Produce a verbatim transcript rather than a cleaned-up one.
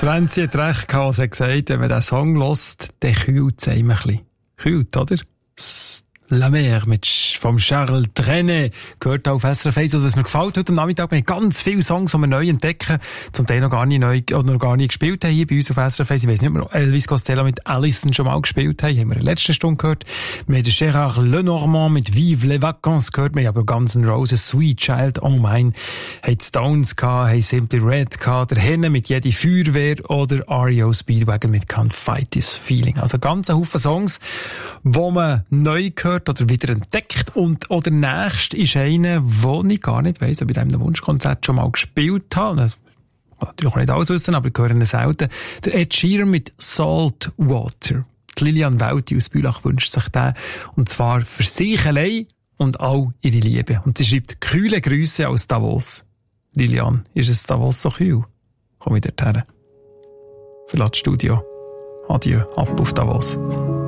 Franzi hat recht gehabt, sie hat gesagt, wenn man diesen Song hört, dann kühlt es einem ein bisschen. Kühlt, oder? La Mer mit vom Charles Trenet gehört auf S R F eins. Und was mir gefällt heute am Nachmittag, wir haben ganz viele Songs, die wir neu entdecken, zum Teil noch gar nicht neu, oder noch gar nicht gespielt haben hier bei uns auf S R F eins. Ich weiss nicht, ob wir Elvis Costello mit Alison schon mal gespielt haben, haben wir in der letzten Stunde gehört. Wir haben den Gérard Lenormand mit Vive les Vacances gehört, wir haben aber Guns N' Roses, Sweet Child O' Mine, haben Stones gehabt, haben Simply Red gehabt, der Henne mit Jede Feuerwehr oder R E O Speedwagon mit Can't Fight This Feeling. Also ganz ein Haufen Songs, wo man neu gehört oder wieder entdeckt. Und oder nächst ist einer, wo ich gar nicht weiss, ob ich in diesem Wunschkonzert schon mal gespielt habe. Ich kann natürlich auch nicht alles wissen, aber ich höre ihn selten. Der Ed Sheeran mit Salt Water. Die Lilian Welti aus Bülach wünscht sich den. Und zwar für sich allein und all ihre Liebe. Und sie schreibt kühle Grüße aus Davos. Lilian, ist es Davos so kühl? Komm ich dorthin. Verlass das Studio. Adieu, ab auf Davos.